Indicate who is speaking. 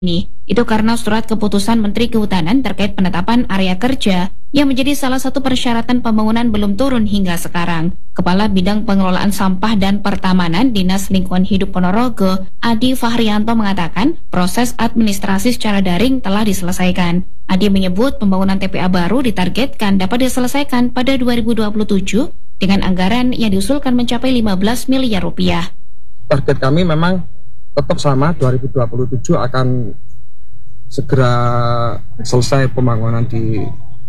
Speaker 1: ini. Itu karena surat keputusan Menteri Kehutanan terkait penetapan area kerja yang menjadi salah satu persyaratan pembangunan belum turun hingga sekarang. Kepala Bidang Pengelolaan Sampah dan Pertamanan Dinas Lingkungan Hidup Ponorogo, Adi Fahrianto mengatakan proses administrasi secara daring telah diselesaikan. Adi menyebut pembangunan TPA baru ditargetkan dapat diselesaikan pada 2027 dengan anggaran yang diusulkan mencapai 15 miliar rupiah.
Speaker 2: Target kami memang tetap sama, 2027 akan segera selesai pembangunan di